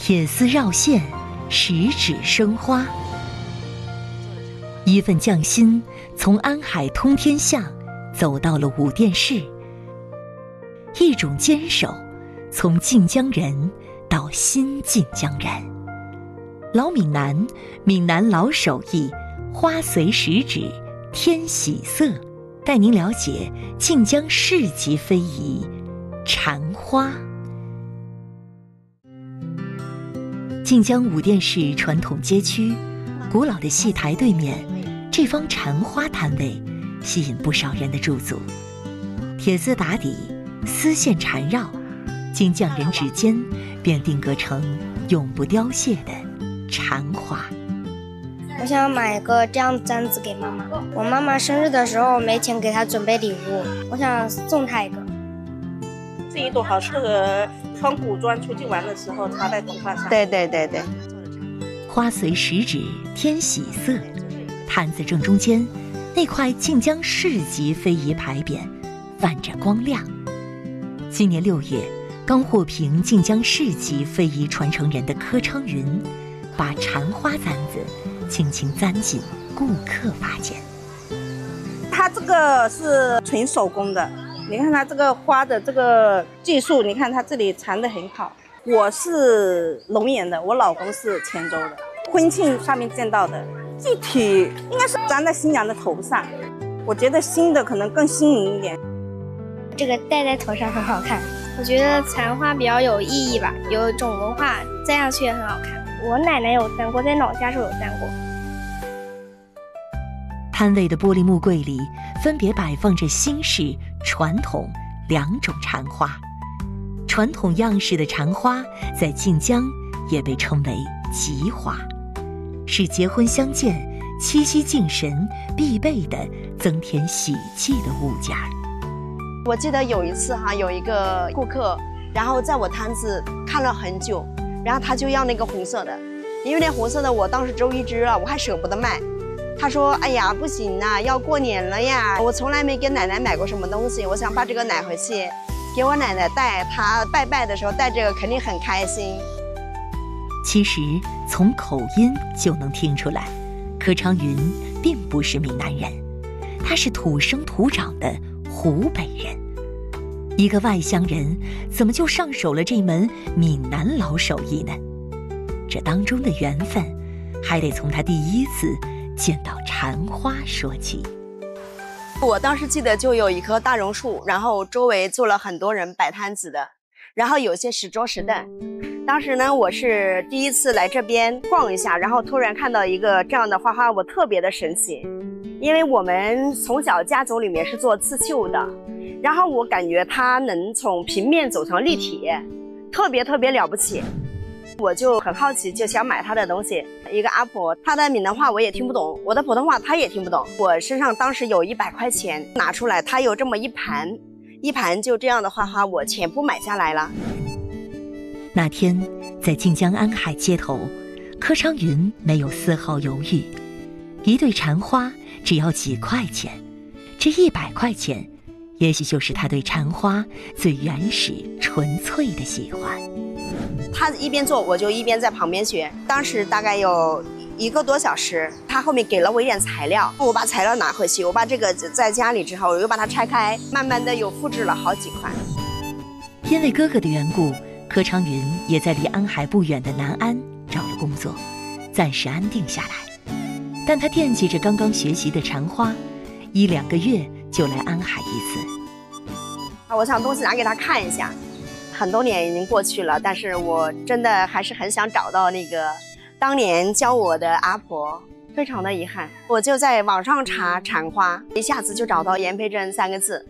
铁丝绕线，十指生花。一份匠心从安海通天巷走到了武殿市，一种坚守从晋江人到新晋江人。老闽南，闽南老手艺，花随十指，添喜色，带您了解晋江市级非遗蝉花。晋江武殿市传统街区古老的戏台对面，这方蝉花摊位吸引不少人的驻足。铁丝打底，丝线缠绕，金匠人指尖便定格成永不凋谢的蝉花。 我想买个这样簪子给妈妈，我妈妈生日的时候没钱给她准备礼物，我想送她一个。 这一朵好适合穿古装出去玩的时候插在头发上。对。 花随十指，添喜色。摊子正中间，那块晋江市级非遗牌匾泛着光亮。今年6月，刚获评晋江市级非遗传承人的柯昌云，把蝉花簪子轻轻簪进顾客发间。 它这个是纯手工的，你看它这个花的这个技术，你看它这里缠得很好。我是龙岩的，我老公是黔州的，婚庆上面见到的。具体应该是粘在新娘的头上，我觉得新的可能更新颖一点。 这个戴在头上很好看，我觉得蝉花比较有意义吧，有一种文化，摘上去也很好看。我奶奶有簪过，在老家时候有簪过。 摊位的玻璃木柜里分别摆放着新式、传统2种蝉花。传统样式的蝉花在晋江也被称为吉花，是结婚相见、七夕敬神必备的增添喜气的物件。 我记得有一次有一个顾客，然后在我摊子看了很久，然后他就要那个红色的，因为那红色的我当时只有1只了，我还舍不得卖。他说：“哎呀，不行啊，要过年了呀，我从来没给奶奶买过什么东西，我想把这个买回去给我奶奶戴，她拜拜的时候戴这个肯定很开心。” 其实从口音就能听出来，柯昌云并不是闽南人，他是土生土长的湖北人。一个外乡人怎么就上手了这门闽南老手艺呢？这当中的缘分还得从他第一次见到蝉花说起。 我当时记得就有一棵大榕树，然后周围坐了很多人摆摊子的，然后有些石桌石凳。当时呢，我是第一次来这边逛一下，然后突然看到一个这样的花花，我特别的神奇。因为我们从小家族里面是做刺绣的，然后我感觉它能从平面走成立体，特别了不起。我就很好奇，就想买他的东西。一个阿婆，她的闽南话我也听不懂，我的普通话她也听不懂。我身上当时有100块钱拿出来，她有这么一盘就这样的花花，我全部买下来了。 那天在晋江安海街头，柯昌云没有丝毫犹豫，一对蝉花只要几块钱，这100块钱也许就是他对蝉花最原始纯粹的喜欢。 他一边做，我就一边在旁边学，当时大概有1个多小时。他后面给了我一点材料，我把材料拿回去，我把这个在家里之后，我又把它拆开，慢慢的又复制了好几款。 因为哥哥的缘故，柯昌云也在离安海不远的南安找了工作，暂时安定下来。但他惦记着刚刚学习的蝉花，1-2个月就来安海一次。 我想东西拿给他看一下，很多年已经过去了，但是我真的还是很想找到那个当年教我的阿婆，非常的遗憾。我就在网上查蝉花，一下子就找到严培珍3个字。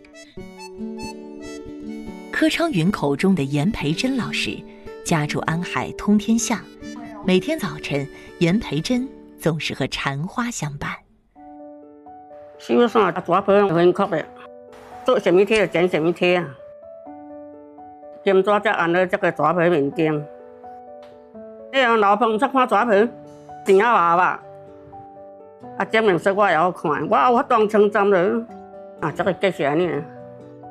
柯昌云口中的严培珍老师家住安海通天巷，每天早晨严培珍总是和蝉花相伴。 手上抓盆很酷的，做什么贴就剪什么贴啊。兼抓只按了这个抓盆面镜，这样老碰出看抓盆，真好娃娃。这面色我也好看，我当称赞了。这个继续呢。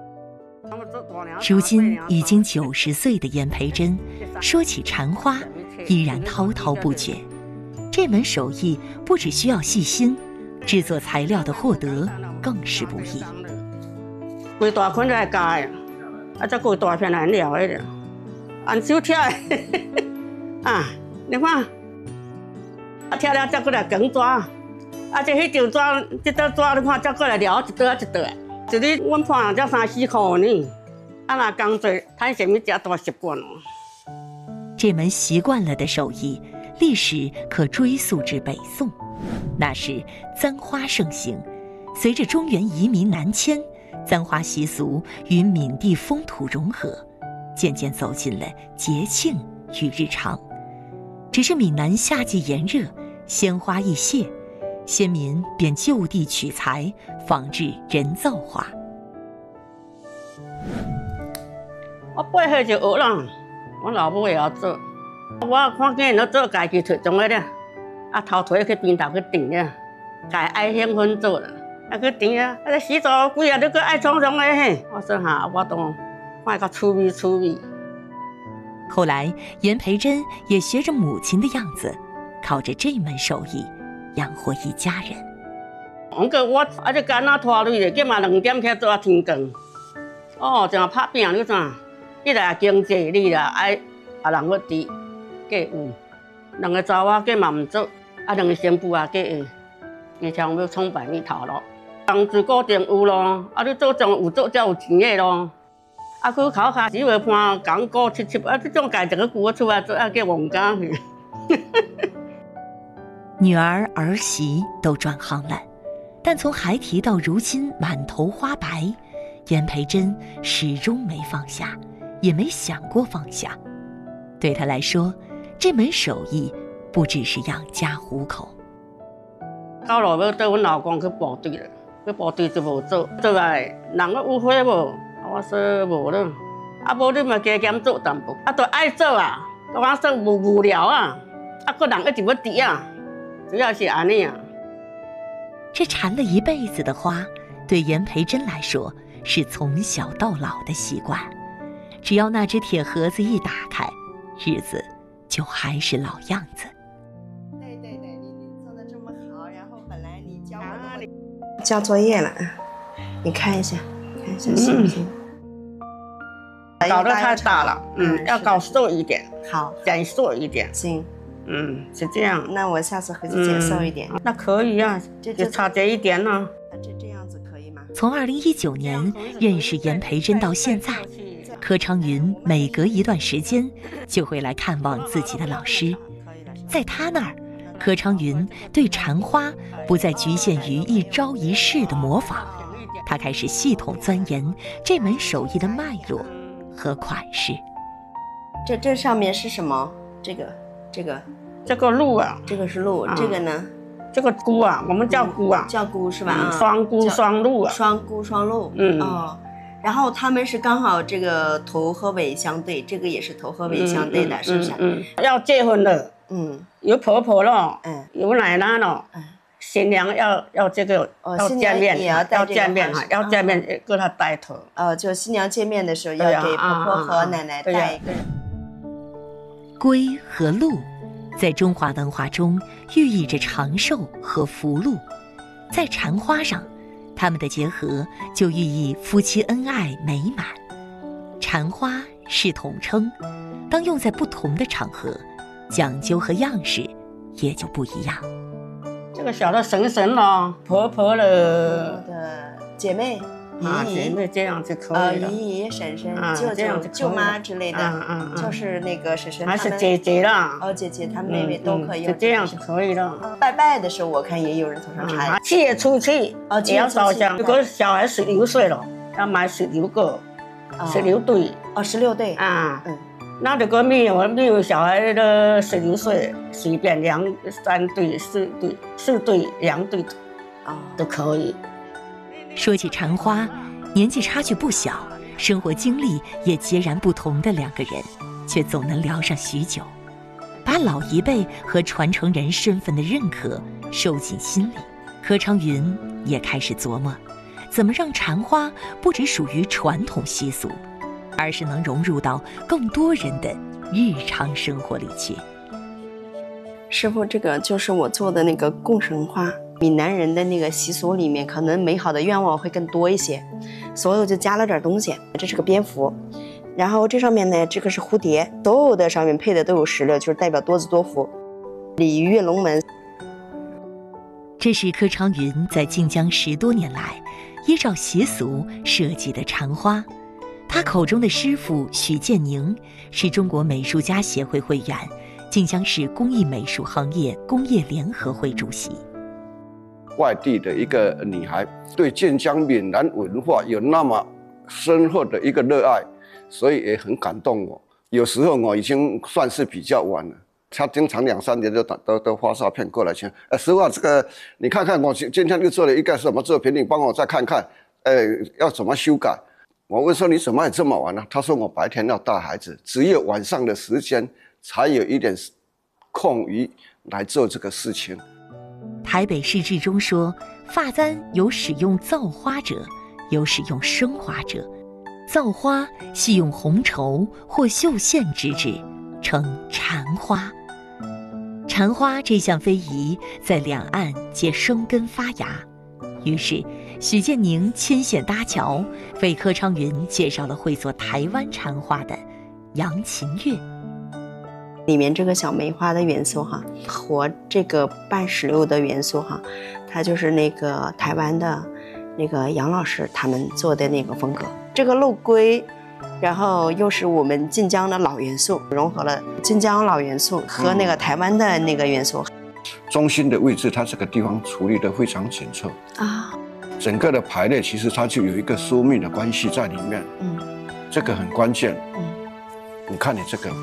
如今已经90岁的严培珍，说起蝉花， 依然滔滔不绝。这门手艺不只需要细心，制作材料的获得更是不易。 规大捆来加的，再规大片来料的，按手挑的，你看，挑了再过来卷抓，这迄张抓，这张抓你看再过来料一袋一袋，一日阮判才3、4块呢。若工作，赚什么吃大习惯哦。 这门习惯了的手艺，历史可追溯至北宋。那时簪花盛行，随着中原移民南迁，簪花习俗与闽地风土融合，渐渐走进了节庆与日常。只是闽南夏季炎热，鲜花易谢，先民便就地取材，仿制人造花。 我8岁就学啦，我老母也要做。我看见人做，家己做种个咧，头腿去边头去顶咧，家爱兴奋做啦，去顶啊，洗澡几啊，你搁爱冲冲的嘿。我说哈，我都看个趣味。 后来，严培珍也学着母亲的样子，靠着这门手艺养活一家人。 我这干那拖累咧，今嘛2点起做天光。像拍饼你怎？一来经济，二来爱人要伫过有。2个查某计嘛唔做，2个媳妇啊计会，常要冲白米头咯。工资固定有咯，你做种有做才有钱的咯。去口卡只会判工过7，这种家一个雇出来做，叫王家去。 女儿儿媳都转行了，但从孩提到如今满头花白，严培珍始终没放下，也没想过放下。对她来说，这门手艺不只是养家糊口。 到路要带阮老公去部队了，去部队就无做，做来人个有花无？我说无了，无你嘛加减做淡薄，都爱做啊，我说无聊啊，个人一直要滴啊，主要是安尼啊。 这缠了一辈子的花，对严培珍来说是从小到老的习惯。只要那只铁盒子一打开，日子就还是老样子。 对，你做的这么好，然后本来你教我交作业了，你看一下行不行？ 搞得太大了，要搞瘦一点， 好， 减瘦一点， 行， 是这样。 那我下次回去减瘦一点。 那可以啊，就差这一点呢。 这样子可以吗？ 从2019年认识严培珍到现在，柯昌云每隔一段时间就会来看望自己的老师。在他那儿，柯昌云对缠花不再局限于一招一式的模仿，他开始系统钻研这门手艺的脉络和款式。 这上面是什么？这个鹿啊， 这个是鹿，这个呢？ 这个菇啊，我们叫菇啊， 叫菇是吧？ 双菇双鹿啊， 双菇双鹿。然后他们是刚好这个头和尾相对，这个也是头和尾相对的，是不是？ 要结婚了，有婆婆了，有奶奶了，新娘要这个要见面，要见面哈，要见面给她带头。 就新娘见面的时候要给婆婆和奶奶带一个。 龟和鹿在中华文化中寓意着长寿和福禄，在缠花上，它们的结合就寓意夫妻恩爱美满。缠花是统称，当用在不同的场合，讲究和样式也就不一样。 这个小的婶了，婆婆的姐妹。 姐妹这样就可以了。 姨婶婶、舅妈之类的，就是那个婶婶， 还是姐姐啦。 姐姐她们妹妹都可以。 就这样就可以了。 拜的时候，我看也有人头上插。 7月初7，也要烧香。如果小孩16岁了，要买16个，16对。 16对。 那如果没有小孩的16岁，随便2、3对、4对、2对，都可以。 说起缠花，年纪差距不小，生活经历也截然不同的2个人，却总能聊上许久，把老一辈和传承人身份的认可收进心里。柯昌云也开始琢磨，怎么让缠花不只属于传统习俗，而是能融入到更多人的日常生活里去。 师傅，这个就是我做的那个供神花。闽南人的那个习俗里面，可能美好的愿望会更多一些，所以我就加了点东西。这是个蝙蝠，然后这上面呢，这个是蝴蝶，所有的上面配的都有石榴，就是代表多子多福。鲤鱼跃龙门。 这是柯昌云在晋江10多年来依照习俗设计的禅花。他口中的师傅许建宁是中国美术家协会会员，晋江市工艺美术行业工业联合会主席。 外地的一个女孩对晋江闽南文化有那么深厚的一个热爱，所以也很感动我。有时候我已经算是比较晚了，她经常2、3年都发照片过来请，师傅，这个你看看我今天又做了一个什么作品，你帮我再看看，要怎么修改？我问说你怎么也这么晚呢？他说我白天要带孩子，只有晚上的时间才有一点空余来做这个事情。 台北市志中说，发簪有使用造花者，有使用生花者。造花系用红绸或绣线织制，称禅花。禅花这项非遗在两岸皆生根发芽，于是许建宁牵线搭桥，为柯昌云介绍了会做台湾禅花的杨琴月。 里面这个小梅花的元素哈，和这个半石榴的元素哈，它就是那个台湾的那个杨老师他们做的那个风格。这个肉桂，然后又是我们晋江的老元素，融合了晋江老元素和那个台湾的那个元素。 中心的位置，它这个地方处理得非常紧凑啊，整个的排列其实它就有一个疏密的关系在里面。这个很关键。你看你这个。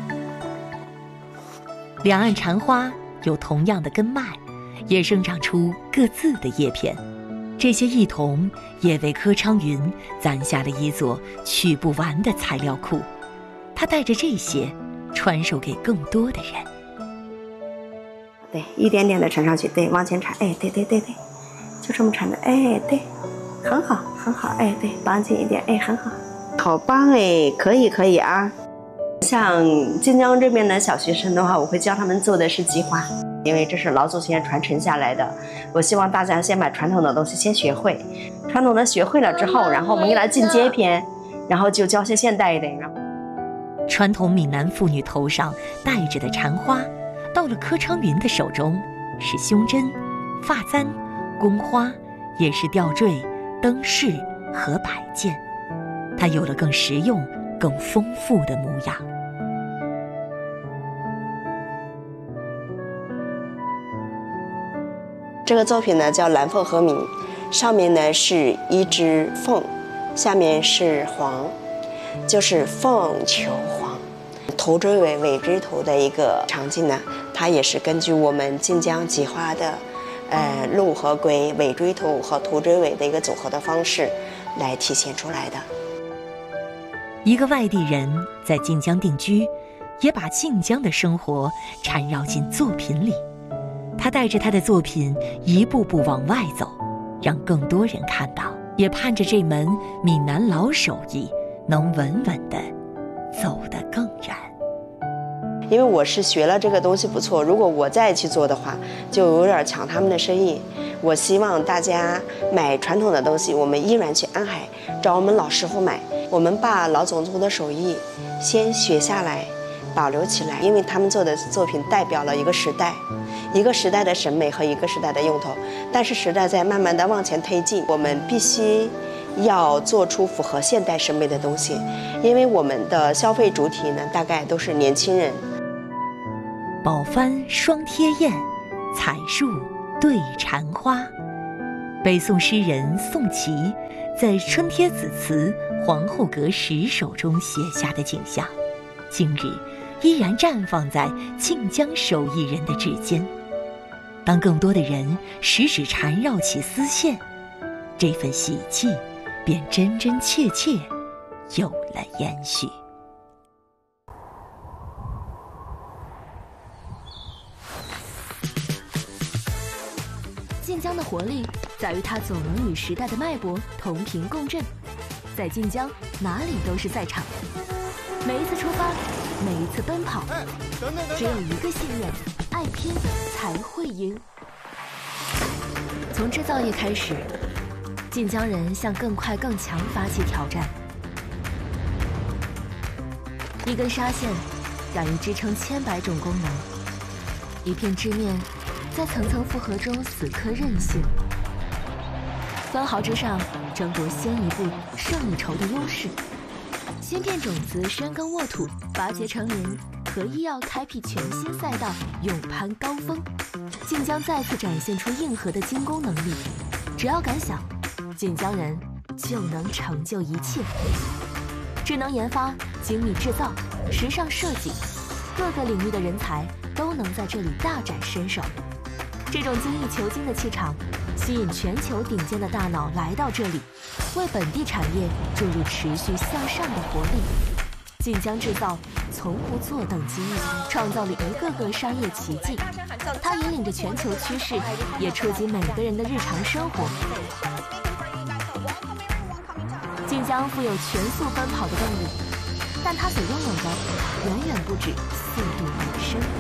两岸禅花有同样的根脉，也生长出各自的叶片。这些异同也为柯昌云攒下了一座取不完的材料库。他带着这些传授给更多的人。 对，一点点的缠上去，对，往前缠，哎，对，就这么缠的，哎，对，很好，很好，哎，对，绑紧一点，哎，很好，好棒哎，可以啊。像晋江这边的小学生的话，我会教他们做的是鸡花，因为这是老祖先传承下来的。我希望大家先把传统的东西先学会，传统的学会了之后，然后我们给它进阶篇，然后就教些现代一点。 传统闽南妇女头上戴着的禅花，到了柯昌云的手中，是胸针、发簪、宫花，也是吊坠、灯饰和摆件。它有了更实用、更丰富的模样。 这个作品呢叫蓝凤和鸣，上面呢是一只凤，下面是凰，就是凤求凰。头追尾尾追头的一个场景呢，它也是根据我们晋江菊花的鹿和龟尾追头和头追尾的一个组合的方式来体现出来的。 一个外地人在晋江定居，也把晋江的生活缠绕进作品里。他带着他的作品一步步往外走，让更多人看到，也盼着这门闽南老手艺能稳稳地走得更远。 因为我是学了这个东西不错，如果我再去做的话，就有点抢他们的生意。我希望大家买传统的东西，我们依然去安海找我们老师傅买，我们把老种族的手艺先学下来，保留起来，因为他们做的作品代表了一个时代，一个时代的审美和一个时代的用途。但是时代在慢慢的往前推进，我们必须要做出符合现代审美的东西，因为我们的消费主体呢，大概都是年轻人。 宝幡双贴燕，彩树对禅花。北宋诗人宋祁在《春帖子词皇后阁10首》中写下的景象，今日依然绽放在晋江手艺人的指尖。当更多的人十指缠绕起丝线，这份喜气便真真切切有了延续。 晋江的活力在于它总能与时代的脉搏同频共振， 在晋江哪里都是赛场。每一次出发，每一次奔跑，只有一个信念：爱拼才会赢。从制造业开始，晋江人向更快更强发起挑战。一根纱线敢于支撑千百种功能，一片织面在层层复合中死磕韧性，分毫之上争夺先一步胜一筹的优势。芯片种子深耕沃土，拔节成林，合医药开辟全新赛道，勇攀高峰。晋江再次展现出硬核的精工能力，只要敢想，晋江人就能成就一切。智能研发、精密制造、时尚设计，各个领域的人才都能在这里大展身手。这种精益求精的气场，吸引全球顶尖的大脑来到这里，为本地产业注入持续向上的活力。晋江制造从不坐等机遇，创造了一个个商业奇迹。它引领着全球趋势，也触及每个人的日常生活。晋江富有全速奔跑的动力，但它所拥有的远远不止速度本身。